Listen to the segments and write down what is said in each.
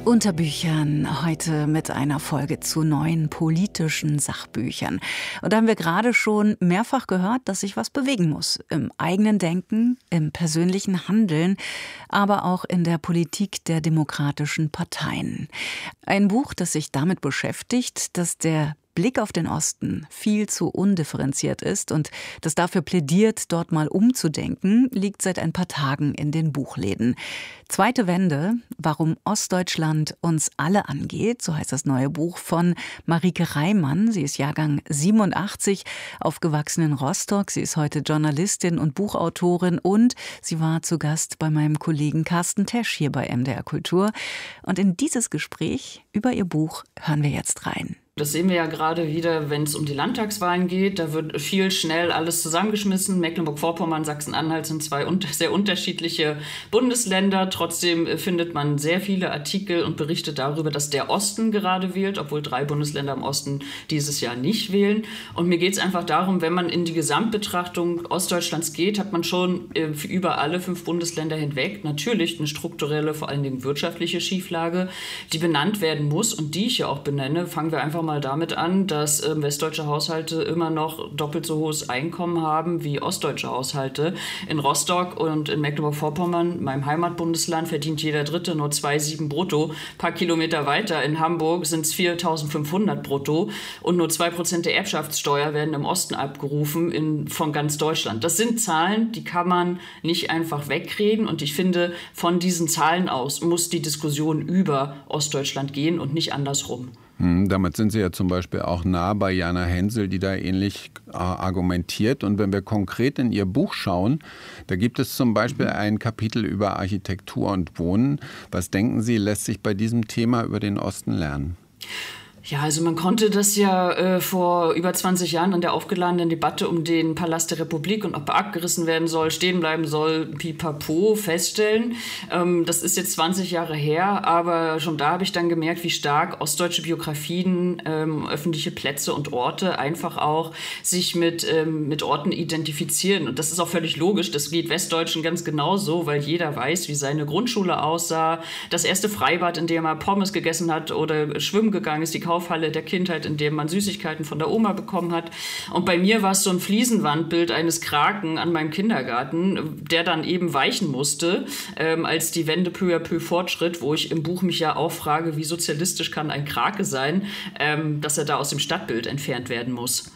Unter Büchern heute mit einer Folge zu neuen politischen Sachbüchern. Und da haben wir gerade schon mehrfach gehört, dass sich was bewegen muss. Im eigenen Denken, im persönlichen Handeln, aber auch in der Politik der demokratischen Parteien. Ein Buch, das sich damit beschäftigt, dass der Blick auf den Osten viel zu undifferenziert ist und das dafür plädiert, dort mal umzudenken, liegt seit ein paar Tagen in den Buchläden. Zweite Wende, warum Ostdeutschland uns alle angeht, so heißt das neue Buch von Marieke Reimann. Sie ist Jahrgang 87, aufgewachsen in Rostock. Sie ist heute Journalistin und Buchautorin und sie war zu Gast bei meinem Kollegen Carsten Tesch hier bei MDR Kultur. Und in dieses Gespräch über ihr Buch hören wir jetzt rein. Das sehen wir ja gerade wieder, wenn es um die Landtagswahlen geht. Da wird viel schnell alles zusammengeschmissen. Mecklenburg-Vorpommern, Sachsen-Anhalt sind zwei sehr unterschiedliche Bundesländer. Trotzdem findet man sehr viele Artikel und Berichte darüber, dass der Osten gerade wählt, obwohl 3 Bundesländer im Osten dieses Jahr nicht wählen. Und mir geht es einfach darum, wenn man in die Gesamtbetrachtung Ostdeutschlands geht, hat man schon über alle 5 Bundesländer hinweg natürlich eine strukturelle, vor allen Dingen wirtschaftliche Schieflage, die benannt werden muss und die ich ja auch benenne. Fangen wir einfach mal damit an, dass westdeutsche Haushalte immer noch doppelt so hohes Einkommen haben wie ostdeutsche Haushalte. In Rostock und in Mecklenburg-Vorpommern, meinem Heimatbundesland, verdient jeder Dritte nur 2,7 brutto. Ein paar Kilometer weiter in Hamburg sind es 4.500 brutto und nur 2% der Erbschaftssteuer werden im Osten abgerufen von ganz Deutschland. Das sind Zahlen, die kann man nicht einfach wegreden und ich finde, von diesen Zahlen aus muss die Diskussion über Ostdeutschland gehen und nicht andersrum. Damit sind Sie ja zum Beispiel auch nah bei Jana Hensel, die da ähnlich argumentiert. Und wenn wir konkret in Ihr Buch schauen, da gibt es zum Beispiel ein Kapitel über Architektur und Wohnen. Was denken Sie, lässt sich bei diesem Thema über den Osten lernen? Ja, also man konnte das ja vor über 20 Jahren in der aufgeladenen Debatte um den Palast der Republik und ob er abgerissen werden soll, stehen bleiben soll, pipapo, feststellen. Das ist jetzt 20 Jahre her, aber schon da habe ich dann gemerkt, wie stark ostdeutsche Biografien, öffentliche Plätze und Orte einfach auch sich mit Orten identifizieren. Und das ist auch völlig logisch, das geht Westdeutschen ganz genauso, weil jeder weiß, wie seine Grundschule aussah, das erste Freibad, in dem er Pommes gegessen hat oder schwimmen gegangen ist, die Kaufhalle der Kindheit, in der man Süßigkeiten von der Oma bekommen hat. Und bei mir war es so ein Fliesenwandbild eines Kraken an meinem Kindergarten, der dann eben weichen musste, als die Wende peu à peu fortschritt, wo ich im Buch mich ja auch frage, wie sozialistisch kann ein Krake sein, dass er da aus dem Stadtbild entfernt werden muss.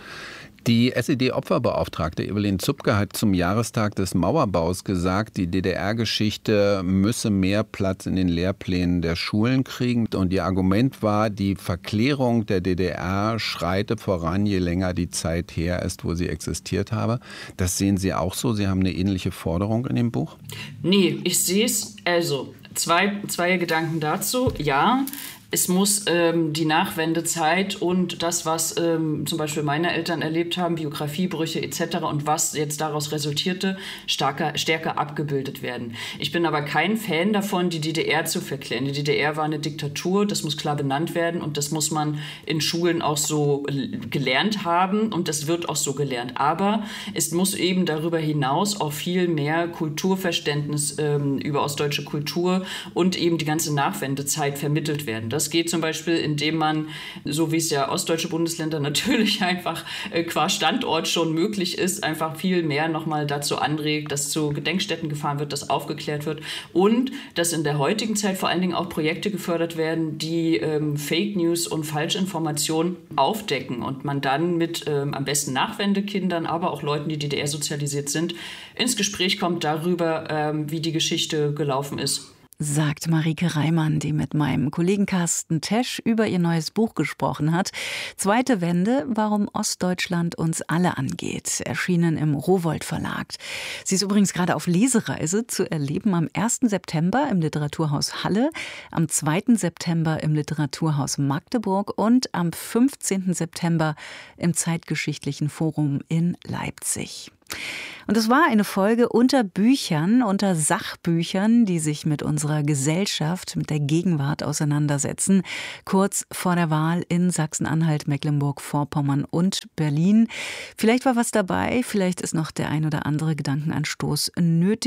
Die SED-Opferbeauftragte Evelyn Zupke hat zum Jahrestag des Mauerbaus gesagt, die DDR-Geschichte müsse mehr Platz in den Lehrplänen der Schulen kriegen. Und ihr Argument war, die Verklärung der DDR schreite voran, je länger die Zeit her ist, wo sie existiert habe. Das sehen Sie auch so? Sie haben eine ähnliche Forderung in dem Buch? Nee, ich sehe es, also zwei Gedanken dazu. Ja, es muss die Nachwendezeit und das, was zum Beispiel meine Eltern erlebt haben, Biografiebrüche etc. und was jetzt daraus resultierte, stärker abgebildet werden. Ich bin aber kein Fan davon, die DDR zu verklären. Die DDR war eine Diktatur, das muss klar benannt werden und das muss man in Schulen auch so gelernt haben und das wird auch so gelernt. Aber es muss eben darüber hinaus auch viel mehr Kulturverständnis über ostdeutsche Kultur und eben die ganze Nachwendezeit vermittelt werden. Das geht zum Beispiel, indem man, so wie es ja ostdeutsche Bundesländer natürlich einfach qua Standort schon möglich ist, einfach viel mehr nochmal dazu anregt, dass zu Gedenkstätten gefahren wird, dass aufgeklärt wird und dass in der heutigen Zeit vor allen Dingen auch Projekte gefördert werden, die Fake News und Falschinformationen aufdecken und man dann mit am besten Nachwendekindern, aber auch Leuten, die DDR sozialisiert sind, ins Gespräch kommt darüber, wie die Geschichte gelaufen ist. Sagt Marieke Reimann, die mit meinem Kollegen Carsten Tesch über ihr neues Buch gesprochen hat. Zweite Wende, warum Ostdeutschland uns alle angeht, erschienen im Rowohlt Verlag. Sie ist übrigens gerade auf Lesereise zu erleben am 1. September im Literaturhaus Halle, am 2. September im Literaturhaus Magdeburg und am 15. September im Zeitgeschichtlichen Forum in Leipzig. Und es war eine Folge unter Büchern, unter Sachbüchern, die sich mit unserer Gesellschaft, mit der Gegenwart auseinandersetzen, kurz vor der Wahl in Sachsen-Anhalt, Mecklenburg-Vorpommern und Berlin. Vielleicht war was dabei, vielleicht ist noch der ein oder andere Gedankenanstoß nötig.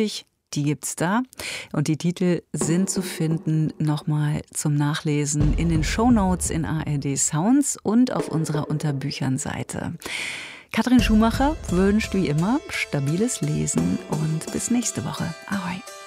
Die gibt's da. Und die Titel sind zu finden nochmal zum Nachlesen in den Shownotes in ARD Sounds und auf unserer Unterbüchern-Seite. Katrin Schumacher wünscht wie immer stabiles Lesen und bis nächste Woche. Ahoi.